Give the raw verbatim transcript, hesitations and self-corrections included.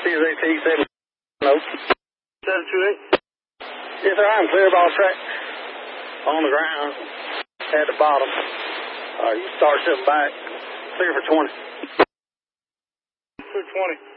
C is A T seven. Nope. seven two eight? Yes, sir. I'm clear ball track on the ground at the bottom. Uh, you start stepping back. Clear for twenty. Clear twenty.